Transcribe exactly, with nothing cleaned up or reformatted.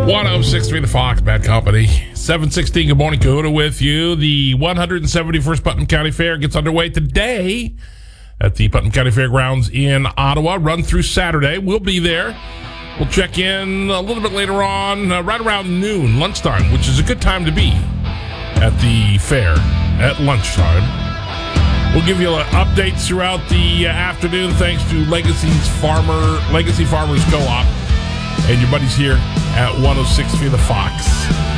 one oh six point three The Fox, Bad Company. seven sixteen, good morning, Kahuna with you. The one hundred seventy-first Putnam County Fair gets underway today at the Putnam County Fairgrounds in Ottawa. Run through Saturday. We'll be there. We'll check in a little bit later on, uh, right around noon, lunchtime, which is a good time to be at the fair at lunchtime. We'll give you uh, updates throughout the uh, afternoon thanks to Legacy's Farmer, Legacy Farmers Co-op and your buddies here at one oh six point three The Fox.